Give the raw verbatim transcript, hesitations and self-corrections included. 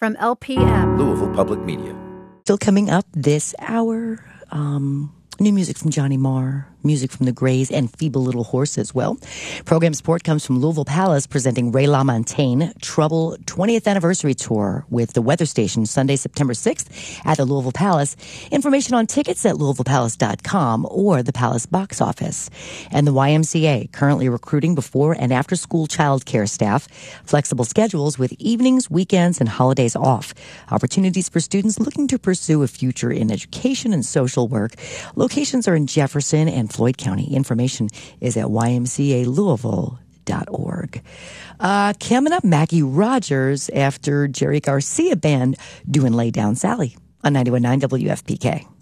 From L P M, Louisville Public Media. Still coming up this hour, um, new music from Johnny Marr, music from the Grays, and Feeble Little Horse as well. Program support comes from Louisville Palace, presenting Ray LaMontagne Trouble twentieth Anniversary Tour with the Weather Station, Sunday, September sixth at the Louisville Palace. Information on tickets at louisville palace dot com or the Palace box office. And the Y M C A, currently recruiting before and after school child care staff. Flexible schedules with evenings, weekends, and holidays off. Opportunities for students looking to pursue a future in education and social work. Locations are in Jefferson and Floyd County. Information is at y m c a louisville dot org. Uh, coming up, Maggie Rogers after Jerry Garcia Band doing Lay Down Sally on ninety-one point nine W F P K.